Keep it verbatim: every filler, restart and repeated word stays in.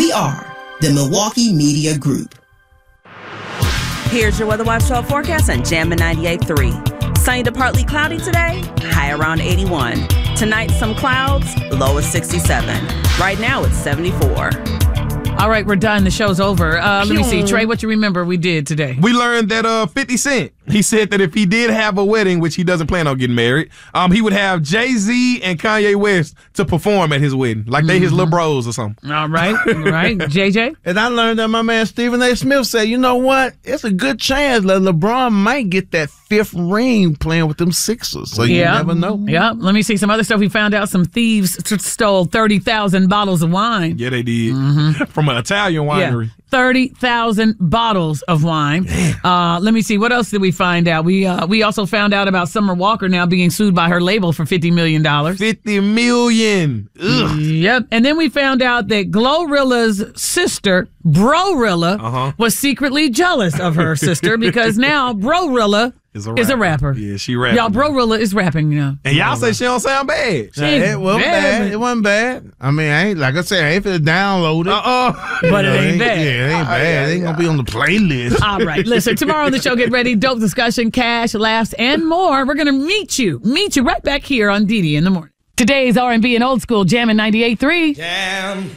We are the Milwaukee Media Group. Here's your Weather Watch twelve forecast on Jammin' ninety-eight point three. Sunny to partly cloudy today, high around eighty-one. Tonight, some clouds, low is sixty-seven. Right now, it's seventy-four. All right, we're done. The show's over. Uh, let me see. Trey, what you remember we did today? We learned that uh, fifty Cent, he said that if he did have a wedding, which he doesn't plan on getting married, um, he would have Jay-Z and Kanye West to perform at his wedding. Like they mm-hmm. his little bros or something. All right. All right. J J? And I learned that my man Stephen A. Smith said, you know what? It's a good chance that LeBron might get that fifth ring playing with them Sixers. So you yeah. never know. Yeah. Let me see some other stuff. We found out some thieves t- stole thirty thousand bottles of wine. Yeah, they did. Mm-hmm. From an Italian winery. Yeah. thirty thousand bottles of wine. Uh, let me see. What else did we find out? We uh, we also found out about Summer Walker now being sued by her label for fifty million dollars. fifty million dollars. Ugh. Yep. And then we found out that Glorilla's sister, Brorilla, uh-huh. was secretly jealous of her sister because now Brorilla is a rapper. Is a rapper. Yeah, she rapping. Y'all, Brorilla is rapping, you know. And y'all say she don't sound bad. Nah, it wasn't bad. bad. It wasn't bad. I mean, I ain't like I said, I ain't finna download it. Uh-uh. But you it know, ain't bad. Yeah, it ain't bad. It ain't gonna be on the playlist. All right. Listen, tomorrow on the show, get ready. Dope discussion, cash, laughs, and more. We're gonna meet you. Meet you right back here on D D in the morning. Today's R and B and old school Jammin' ninety-eight point three. Jam.